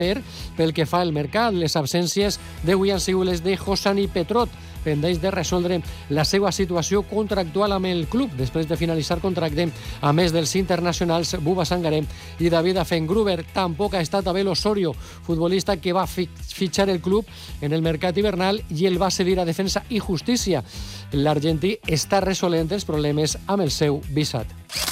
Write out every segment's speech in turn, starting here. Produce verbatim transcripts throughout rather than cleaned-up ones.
Pel que fa al mercat, les absències d'avui han sigut les de Hossein Petrot, pendeix de resoldre la seva situació contractual amb el club després de finalitzar contracte, a més dels internacionals Bouba Sangaré i David Afengruber. Tampoc ha estat Abel Osorio, futbolista que va fitxar el club en el mercat hivernal i el va cedir a Defensa i Justícia. L'argentí està resolent els problemes amb el seu visat.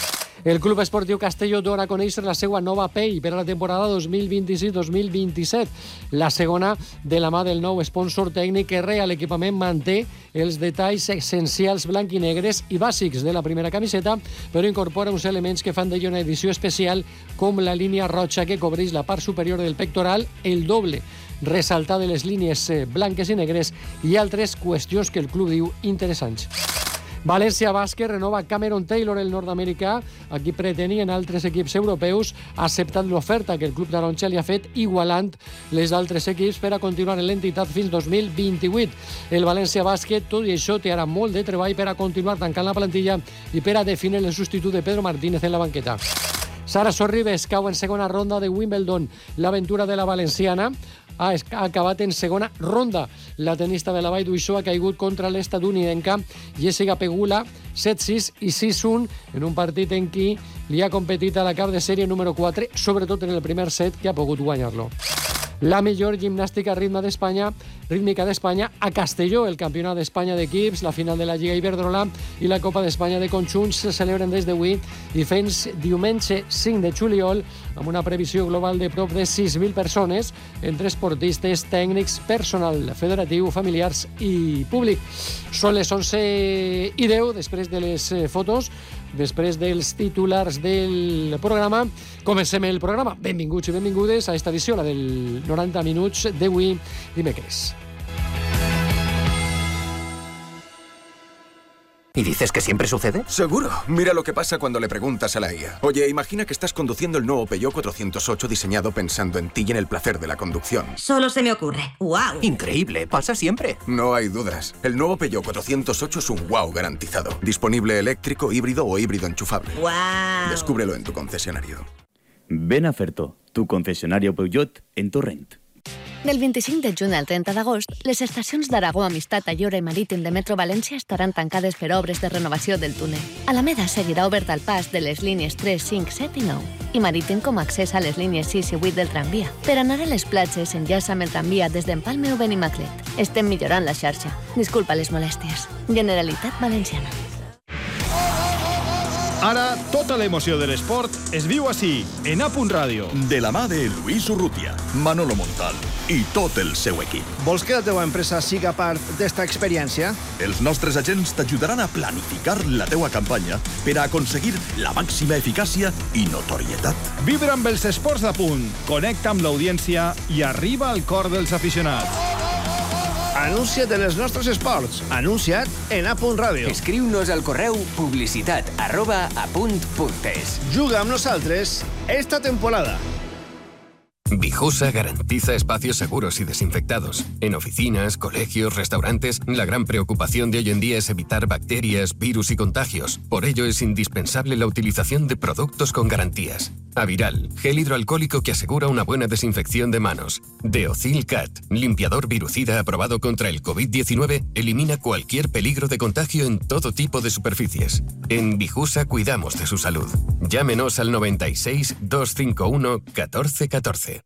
El Club Esportiu Castelló dona a conèixer la seva nova P E I per a la temporada dos mil vint-i-sis dos mil vint-i-set. La segona de la mà del nou sponsor tècnic que rea l'equipament manté els detalls essencials blanquinegres i bàsics de la primera camiseta, però incorpora uns elements que fan d'ella una edició especial, com la línia roja que cobreix la part superior del pectoral, el doble ressaltar de les línies blanques i negres i altres qüestions que el club diu interessants. València Bàsquet renova Cameron Taylor, el nord-americà, a qui pretenien altres equips europeus, ha acceptat l'oferta que el club taronja li ha fet, igualant les altres equips per a continuar en l'entitat fins dos mil vint-i-vuit. El València Bàsquet, tot i això, té ara molt de treball per a continuar tancant la plantilla i per a definir el substitut de Pedro Martínez en la banqueta. Sara Sorribes cau en segona ronda de Wimbledon. L'aventura de la valenciana ha acabat en segona ronda. La tenista de la Vall d'Uixó ha caigut contra l'estadounidenca Jessica Pegula set sis i sis un en un partit en què li ha competit a la cap de sèrie número quatre, sobretot en el primer set, que ha pogut guanyar-lo. La millor gimnàstica ritme d'Espanya, rítmica d'Espanya a Castelló. El Campionat d'Espanya d'equips, la final de la Lliga Iberdrola i la Copa d'Espanya de conjunts se celebren des d'avui i fins diumenge cinc de juliol, amb una previsió global de prop de sis mil persones, entre esportistes, tècnics, personal federatiu, familiars i públic. Són les onze i deu, després de les fotos, després dels titulars del programa. Comencem el programa. Benvinguts i benvingudes a esta edició, la del noranta minuts d'avui dimecres. ¿Y dices que siempre sucede? Seguro. Mira lo que pasa cuando le preguntas a la I A. Oye, imagina que estás conduciendo el nuevo Peugeot cuatrocientos ocho diseñado pensando en ti y en el placer de la conducción. Solo se me ocurre. ¡Wow! Increíble, pasa siempre. No hay dudas. El nuevo Peugeot cuatrocientos ocho es un wow garantizado. Disponible eléctrico, híbrido o híbrido enchufable. ¡Wow! Descúbrelo en tu concesionario. Ven a Ferto, tu concesionario Peugeot en Torrent. Del vint-i-cinc de juny al trenta d'agost, les estacions d'Aragó, Amistat, Allora i Marítim de Metro València estaran tancades per obres de renovació del túnel. Alameda seguirà obert al pas de les línies tres, cinc, set i nou i Marítim com a accés a les línies sis i vuit del tramvia. Per anar a les platges, enllaça amb el tramvia des d'Empalme o Benimaclet. Estem millorant la xarxa. Disculpa les molèsties. Generalitat Valenciana. Ara, tota l'emoció de l'esport es viu així, en A Punt Ràdio. De la mà de Luis Urrutia, Manolo Montal i tot el seu equip. Vols que la teva empresa siga part d'esta experiència? Els nostres agents t'ajudaran a planificar la teua campanya per a aconseguir la màxima eficàcia i notorietat. Vibra amb els esports d'A Punt, connecta amb l'audiència i arriba al cor dels aficionats. Anuncia't en els nostres esports. Anuncia't en A Punt Ràdio. Escriu-nos al correu publicitat arroba apunt.es. Juga amb nosaltres esta temporada. Vijusa garantiza espacios seguros y desinfectados. En oficinas, colegios, restaurantes, la gran preocupación de hoy en día es evitar bacterias, virus y contagios. Por ello es indispensable la utilización de productos con garantías. Aviral, gel hidroalcohólico que asegura una buena desinfección de manos. Deocil Cat, limpiador virucida aprobado contra el covid diecinueve, elimina cualquier peligro de contagio en todo tipo de superficies. En Vijusa cuidamos de su salud. Llámenos al noventa y seis, doscientos cincuenta y uno, catorce catorce.